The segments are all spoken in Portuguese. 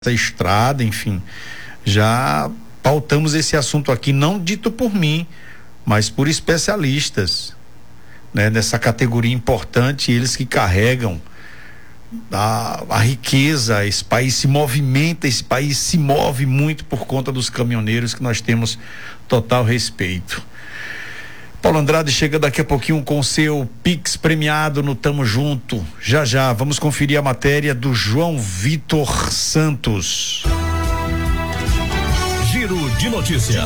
estrada, enfim, já pautamos esse assunto aqui, não dito por mim, mas por especialistas, né, nessa categoria importante, eles que carregam a riqueza. Esse país se movimenta, esse país se move muito por conta dos caminhoneiros, que nós temos total respeito. Paulo Andrade chega daqui a pouquinho com o seu Pix premiado no Tamo Junto. Já, vamos conferir a matéria do João Vitor Santos. Giro de notícias.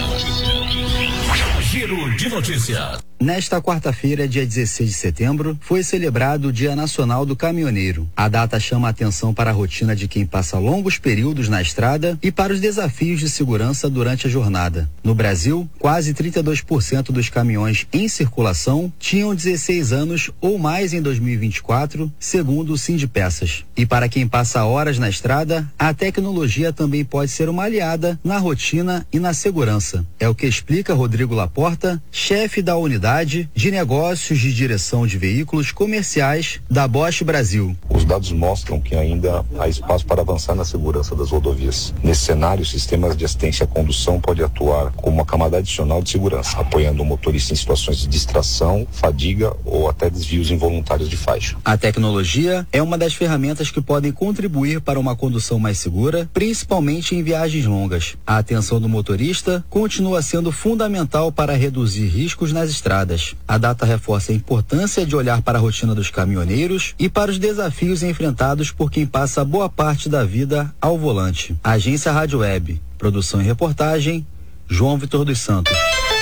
Giro de notícias. Nesta quarta-feira, dia 16 de setembro, foi celebrado o Dia Nacional do Caminhoneiro. A data chama a atenção para a rotina de quem passa longos períodos na estrada e para os desafios de segurança durante a jornada. No Brasil, quase 32% dos caminhões em circulação tinham 16 anos ou mais em 2024, segundo o Sindpeças. E para quem passa horas na estrada, a tecnologia também pode ser uma aliada na rotina e na segurança. É o que explica Rodrigo Laporta, chefe da unidade de negócios de direção de veículos comerciais da Bosch Brasil. Os dados mostram que ainda há espaço para avançar na segurança das rodovias. Nesse cenário, sistemas de assistência à condução podem atuar como uma camada adicional de segurança, apoiando o motorista em situações de distração, fadiga ou até desvios involuntários de faixa. A tecnologia é uma das ferramentas que podem contribuir para uma condução mais segura, principalmente em viagens longas. A atenção do motorista continua sendo fundamental para reduzir riscos nas estradas. A data reforça a importância de olhar para a rotina dos caminhoneiros e para os desafios enfrentados por quem passa boa parte da vida ao volante. Agência Rádio Web, produção e reportagem, João Vitor dos Santos.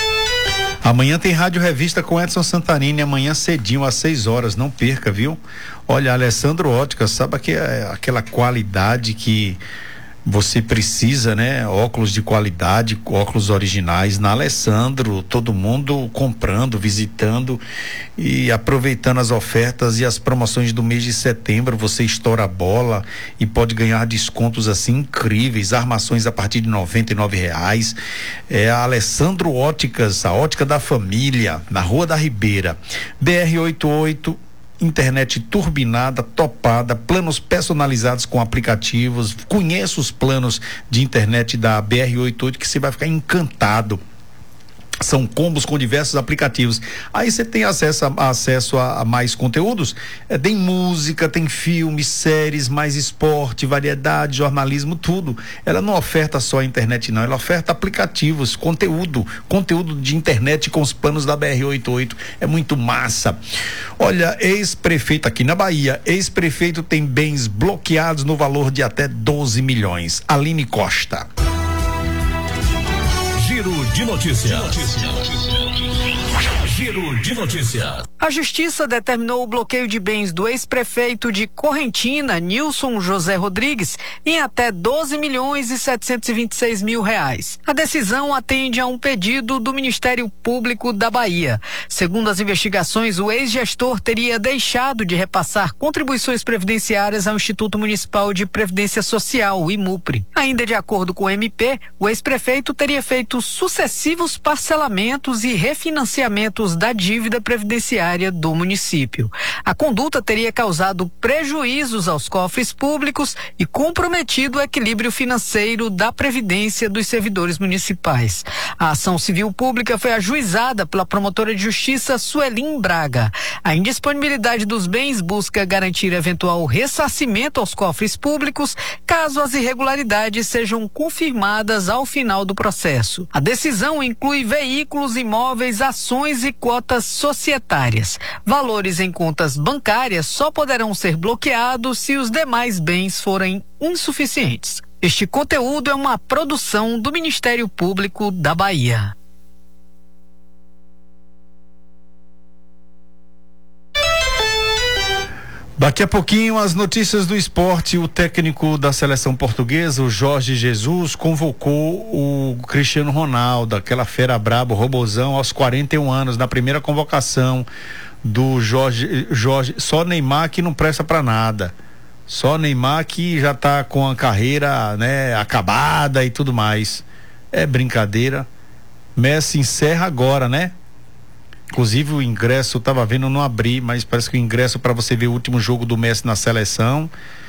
Amanhã tem Rádio Revista com Edson Santarini, amanhã cedinho às 6 horas, não perca, viu? Olha, Alessandro Óticas, sabe que é aquela qualidade que você precisa, né? Óculos de qualidade, óculos originais na Alessandro, todo mundo comprando, visitando e aproveitando as ofertas e as promoções do mês de setembro. Você estoura a bola e pode ganhar descontos assim incríveis, armações a partir de R$ 99. É a Alessandro Óticas, a ótica da família, na Rua da Ribeira, BR-88, internet turbinada, topada, planos personalizados com aplicativos. Conheça os planos de internet da BR-88 que você vai ficar encantado. São combos com diversos aplicativos. Aí você tem acesso a mais conteúdos. Tem música, tem filmes, séries, mais esporte, variedade, jornalismo, tudo. Ela não oferta só a internet, não. Ela oferta aplicativos, conteúdo de internet com os planos da BR-88. É muito massa. Olha, ex-prefeito aqui na Bahia, ex-prefeito tem bens bloqueados no valor de até 12 milhões. Aline Costa. Giro de notícias. Giro de notícias. A Justiça determinou o bloqueio de bens do ex-prefeito de Correntina, Nilson José Rodrigues, em até 12 milhões e 726 mil reais. A decisão atende a um pedido do Ministério Público da Bahia. Segundo as investigações, o ex-gestor teria deixado de repassar contribuições previdenciárias ao Instituto Municipal de Previdência Social, o IMUPRE. Ainda de acordo com o MP, o ex-prefeito teria feito sucessivos parcelamentos e refinanciamentos da dívida previdenciária do município. A conduta teria causado prejuízos aos cofres públicos e comprometido o equilíbrio financeiro da previdência dos servidores municipais. A ação civil pública foi ajuizada pela promotora de justiça Suelim Braga. A indisponibilidade dos bens busca garantir eventual ressarcimento aos cofres públicos caso as irregularidades sejam confirmadas ao final do processo. A decisão inclui veículos, imóveis, ações e cotas societárias. Valores em contas bancárias só poderão ser bloqueados se os demais bens forem insuficientes. Este conteúdo é uma produção do Ministério Público da Bahia. Daqui a pouquinho as notícias do esporte. O técnico da seleção portuguesa, o Jorge Jesus, convocou o Cristiano Ronaldo, aquela fera braba, o robozão, aos 41 anos, na primeira convocação do Jorge. Só Neymar que não presta pra nada. Só Neymar que já tá com a carreira, né, acabada e tudo mais. É brincadeira. Messi encerra agora, né? Inclusive o ingresso, eu tava vendo, não abri, mas parece que o ingresso para você ver o último jogo do Messi na seleção